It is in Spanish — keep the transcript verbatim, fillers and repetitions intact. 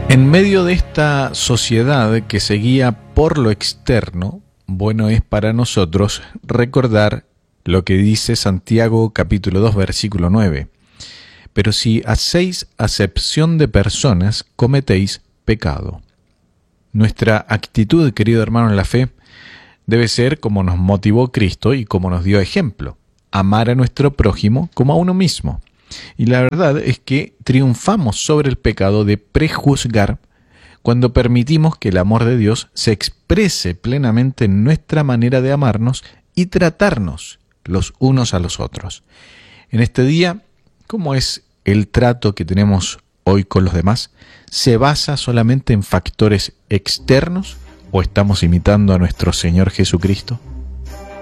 En medio de esta sociedad que se guía por lo externo, bueno es para nosotros recordar lo que dice Santiago capítulo dos versículo nueve. Pero si hacéis acepción de personas, cometéis pecado. Nuestra actitud, querido hermano en la fe, debe ser como nos motivó Cristo y como nos dio ejemplo: amar a nuestro prójimo como a uno mismo. Y la verdad es que triunfamos sobre el pecado de prejuzgar cuando permitimos que el amor de Dios se exprese plenamente en nuestra manera de amarnos y tratarnos los unos a los otros. En este día, ¿cómo es el trato que tenemos hoy con los demás? ¿Se basa solamente en factores externos o estamos imitando a nuestro Señor Jesucristo?